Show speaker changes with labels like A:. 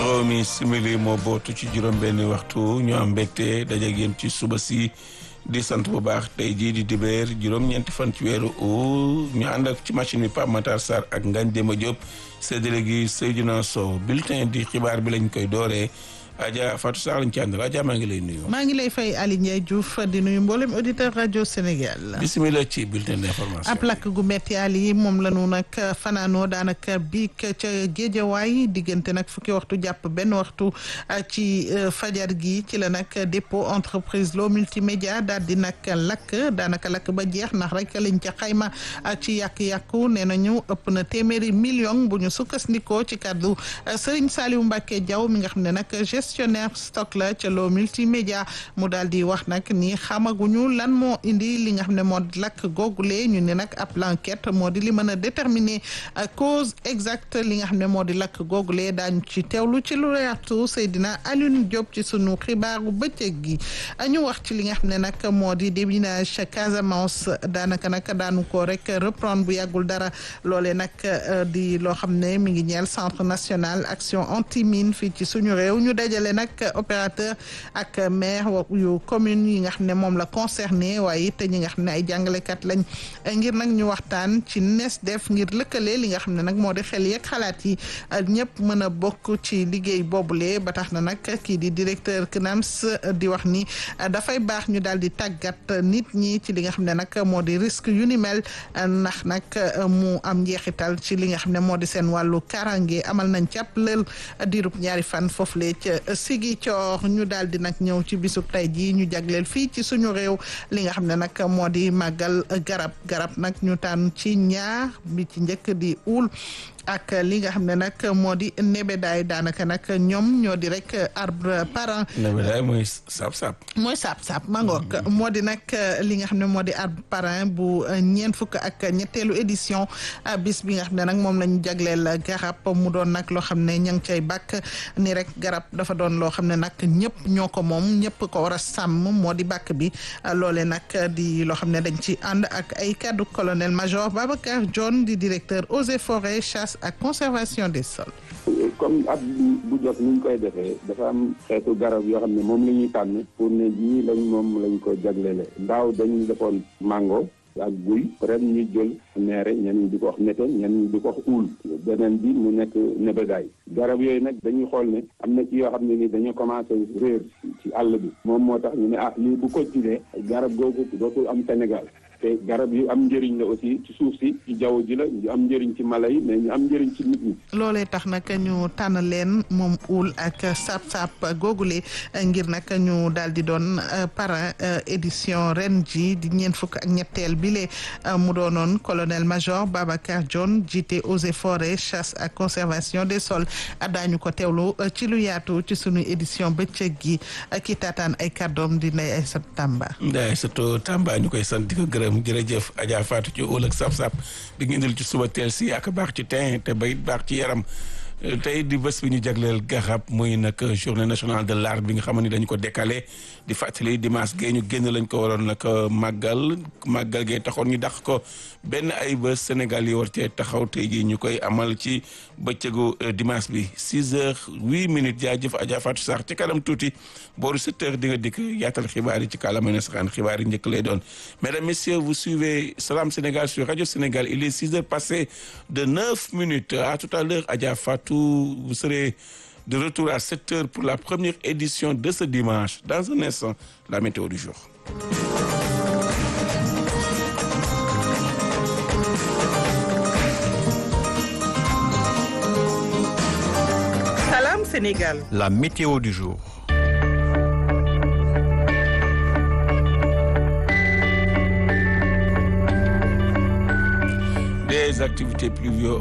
A: juróomi simili moo bootu ci juróom-benni waxtu ñu am mbégte daje ak yéen ci suba si di sant bu baax tey jii di dibéer juróom-ñeenti fan ci weeru ñu ànd ak ci machine bi Pape Matar Sarr ak Ngagne Demba Diop séddale gi Seydina Sow bulletin di xibaar bi lañ koy dooree. Adja Fatou Sarr lañ ci àndal Adja maa ngi lay nuyu.
B: maa ngi lay fay Aliou Ndiaye Diouf di nuyu mboolem auditeur rajo Sénégal.
A: bisimilah ci bulletin d'information.
B: ab lakk gu metti yi moom la ñu nag fanaanoo daanaka biig ca Géejawaay diggante nag fukki waxtu jàpp benn waxtu ci fajar gi ci la nag dépôt entreprise Lo multimédia daal di nag lakk daanaka lakk ba jeex ndax rek liñ ca xayma ci yàq-yàqu nee nañu ëpp na téeméeri million bu ñu sukkandikoo ci kàddu Serigne Saliou Mbacké Diaw mi nga xam ne nag gestionnaire stock la ca Lo multimédia mu daal di wax nag ni xamaguñu lan moo indi li nga xam ne moo di lakk googule ñu ne nag ab l'enquête moo di li mën a déterminer cause exacte li nga xam ne moo di lakk googule daañu ci teewlu ci lu yaatu Seydina Alioune Diop ci sunu xibaaru bëccëg gi ñu wax ci li nga xam ne nag moo di déminage Casamance daanaka nag daanu ko rek reprendre bu yàggul dara loolee nag di loo xam ne mi ngi ñeel centre national action anti-mine fii ci suñu réew ñu dajale nag opérateur ak maire yu commune yi nga xam ne moom la concerné waaye it ñi nga xam ne ay jàngalekat lañ ngir nag ñu waxtaan ci nees def ngir lëkkale li nga xam ne nag moo di xel yeeg xalaat yi ñëpp mën a bokk ci liggéey boobule ba tax na nag kii di directeur CNAMS di wax ni dafay baax ñu daal di tàggat nit ñi ci li nga xam ne nag moo di risque yu ni mel ndax nag mu am njeexital ci li nga xam ne moo di seen wàllu karange amal nañ càpp lël diirub ñaari fan foofu le ca Sigi Coor ñu daal di nag ñëw ci bisub tey jii ñu jagleel fii ci suñu réew li nga xam ne nag moo di màggal garab nag ñu tànn ci ñaar bi ci njëkk di uul ak li nga xam ne nag moo di nebedaay daanaka nag ñoom ñoo di rek arbre parent.
A: nebedaay mooy saab-saab.
B: mooy saab-saab mangook moo di nag li nga xam ne moo di arbre parent bu ñeent fukk ak ñetteelu édition bis bi nga xam ne nag moom lañu jagleel garab mu doon nag loo xam ne ña ngi cay bàkk ni rek garab dafa doon loo xam ne nag ñëpp ñoo ko moom ñëpp ko war a sàmm moo di bàkk bi loole nag di loo xam ne dañ ci ànd ak ay cadre colonel major Babacar John di directeur eaux et forêts chasse ak conservation des sols.
C: comme at bu jot ni ñu koy defee dafa am xeetu garab yoo xam ne moom la ñuy tànn pour ne jii lañ ko jagleele daaw dañu defoon mango ak guy ren ñu jël neere ñenn ñi di ko wax nete ñenn ñi di ko wax uul beneen bi mu nekk nebedaay garab yooyu nag dañuy xool ne am na ci yoo xam ne ni dañoo commencé réer ci àll bi moom moo tax ñu ne lii bu continuer garab googu dootul am Sénégal te garab yu am njëriñ la aussi ci suuf si ci jaww ji la ñu am njëriñ ci mala yi mais ñu am njëriñ ci nit ñi.
B: loolee tax nag ñu tànn leen moom uul ak sap-sap googule ngir nag ñu daal di doon parrain édition ren ji di ñeent fukk ak ñetteel bile mu doonoon colonel major Babacar John jiite eaux et forêts chasse ak conservation des sols daañu ko teewlu ci lu yaatu ci sunu édition bëccëg gi ki taataan ay kàddoom di Ndeye Aïssatou Tamba.
A: Ndeye Aïssatou Tamba ñu koy sant di ko gërëm. jërëjëf Adja Fatou ci óol ak sap-sap di nga indil ci suba teel si ak baax ci teint te bayit baax ci yaram tey di bés bi ñu jagleel garab muy nag journée nationale de l'arbre bi nga xam ne dañu ko décalé di fàttali dimanche gee ñu génn lañ ko waroon nag màggal gee taxoon ñu dàq ko benn ay bés Sénégal yi war cee taxaw tey jii ñu koy amal ci bëccëgu dimanche bi 6h08 jaajëf Adja Fatou Sarr ci kanam tuuti booru 7h di nga dikk yaatal xibaar yi ci kàllaama nasaraan xibaar yi njëkk lay doon. Mesdames, Messieurs, vous suivez Salam Sénégal sur Radio Sénégal. Il est 6h passé de 9 minutes. À tout à l'heure, Adja Fatou, vous serez de retour à 7h pour la première édition de ce dimanche. Dans un instant, la météo du jour.
B: Salam Sénégal.
D: La météo du jour.
A: Des activités pluvieuses